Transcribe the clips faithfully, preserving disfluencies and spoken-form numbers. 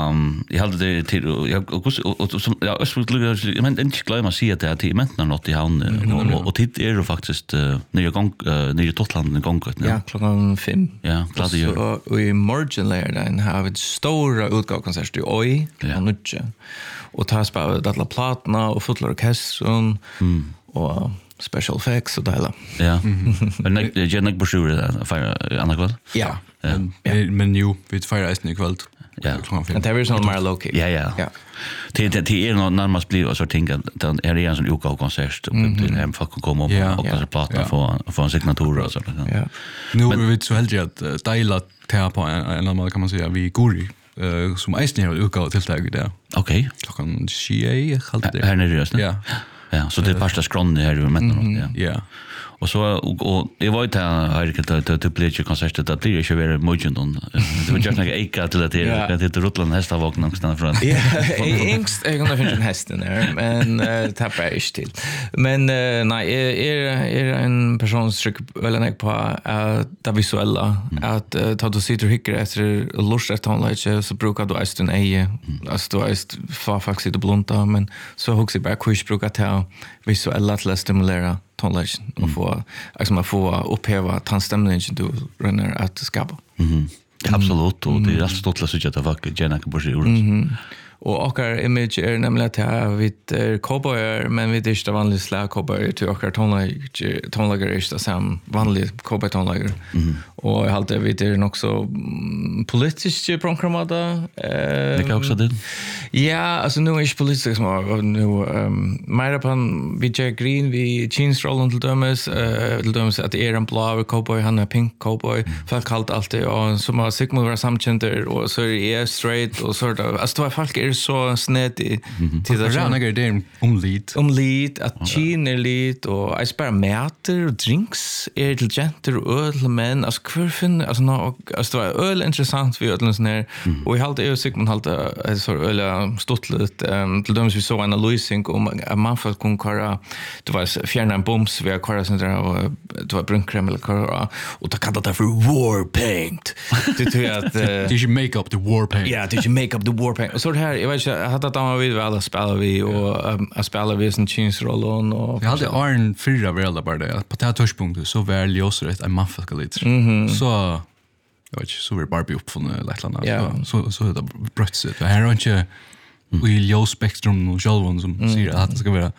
um, jag hade det till jag och och som ja jag men inte glömma sig att det är till menten något i hamn och och titt är det faktiskt nere gång nere Totland en gång ja klockan fem ja klart det gör och i margin layer den har vi stora utgångskonsert i oj och mycket och ta spela alla plattorna och fulla orkestern och special effects och det ja men jag gärna brochure där för andra kväll ja men ju vi firar i kväll ja and there is on my local ja ja ja till till är nog närmast blir så tänka den är det en sån uka konsert och det hem folk kommer och och så prata för för en signatur och så ja nu vi vet så helt att dela ta på en annan kan man säga vi Guri som är snäll uka tilltag där okej klockan tjugo halt det här nere just ja ja så det är första skron här i mitten ja ja och så och, och jag var inte här till till Bleacher konsertet det blir ju vara mycket då det var just några eka till att det är det Rutland hästavagn någonstans från ja ängst jag kan finna en häst där men tappar jag till men nej är är en person som trycker väl en på att det visuella att ta då sitter hickar efter lust att han lite så brukar du äst en eje alltså du äst för faktiskt det blonta men så hooks bara quiz brukar ta visuella till att stimulera tonlägen och få alltså man får upphäva tandstämningen du runner att skapa. Mhm. Absolut och det är rätt stort att säga att vackert gärna kan börja ord. Och och image är nämligen att jag vet cowboyer men vi det är vanligt slag cowboy till och tonläge tonläge är det sam vanligt cowboy tonläge. Och jag hade vet det också politiskt programmata eh det kan också det. Ja, alltså nu är det politiskt som nu ehm mer på vi Jack Green vi Jeans Roland till dömes eh till dömes att är en blå cowboy han är pink cowboy folk kallt alltid och som har Sigmund var samkänder och så är straight och så där alltså det folk är så snett till det jag några det om lead om lead att Jean är lead och jag spelar mäter och drinks är till genter och öl men alltså kurfen alltså nå alltså det var öl intressant vi ödlen sån här och vi hade ju Sigmund hade så öl stottligt till dömes vi så en analysing om att man får kunna köra det var fjärna en bombs vi har köra sånt där och det var brunkrem eller köra och det kallade det för war paint det tror jag att did you make up the war paint ja did you make up the war paint och så det här jag vet inte jag hade att man vill väl spela vi och att spela vi som Jeans Rollon och jag hade Arn fyra väl bara det på det touchpunkten så väl ljósrätt en maffa lite så jag vet inte så vi Barbie upp från Lettland så så det brött sig det här är inte vi ljus spektrum och själva som säger att det ska vara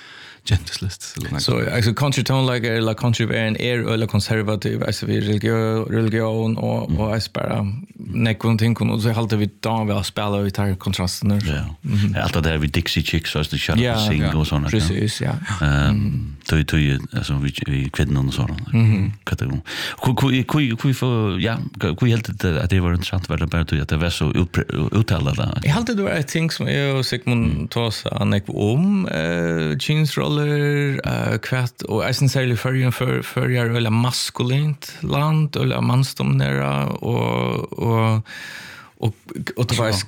gentlest så alltså country tone like eller country är är eller konservativ alltså vi religion religion och och är bara nekon ting och så håller vi då väl spela vi tar kontrasten ja allt det där vi Dixie Chicks så det kör sing och såna precis ja ehm då då alltså vi vi kvinnor och såna kategori hur hur hur för ja hur helt det att det var intressant var det bara att det var så uttalade jag hade då I think som jag Sigmund Tosa anek om Jeans roller uh, kvart och essentiellt för för för jag eller maskulint land eller mansdominera och och och och det var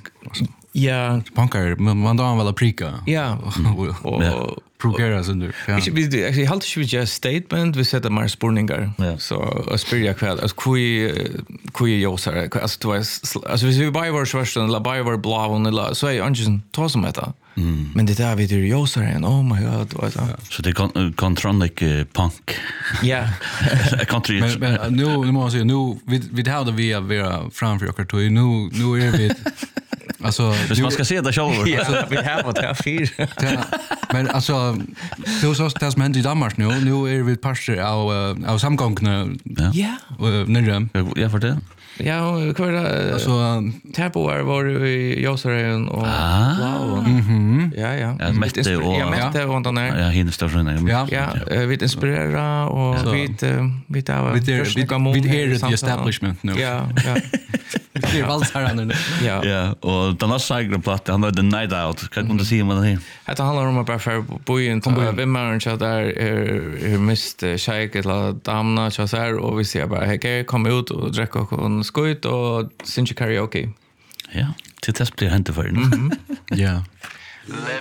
ja punkar man då väl prika ja och progrera under ja vi vi actually halt should just statement vi sätter mer spurningar så aspiria kväll alltså kui kui josar alltså det var alltså vi bara var svärsten la bara var blå eller så är ungen tar som detta men det där vid det josar and oh my god vad så det kan contronic punk ja country men nu nu måste jag nu vi vi hade vi vara framför och då nu nu är vi alltså du man ska se det själv ja vi har vad det fyr men alltså det var så det som hände I Danmark nu nu är vi pastor av av samgångna ja nere ja för det ja kvar alltså tapo var vi Josaren och wow mhm ja ja jag mätte och jag mätte runt där ja hinner stå från ja ja vi inspirera och vi vi tar vi vi är the establishment nu ja ja det är väl så här nu ja ja och den har sagt platta han hade the night out kan man se med det här det handlar om att bara för bojen till vem man så där är mist shake eller damna så här och vi ser bara hej kom ut och dricka och skojt och synge karaoke ja till test blir hänt för ja Let